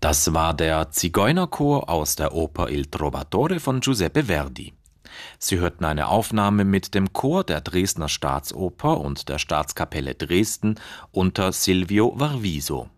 Das war der Zigeunerchor aus der Oper Il Trovatore von Giuseppe Verdi. Sie hörten eine Aufnahme mit dem Chor der Dresdner Staatsoper und der Staatskapelle Dresden unter Silvio Varviso.